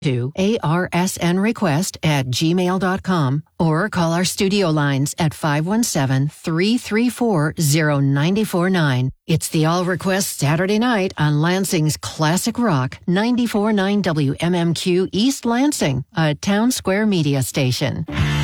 to arsnrequest@gmail.com or call our studio lines at 517-334-0949. It's the All Request Saturday night on Lansing's Classic Rock, 94.9 WMMQ East Lansing, a Town Square media station.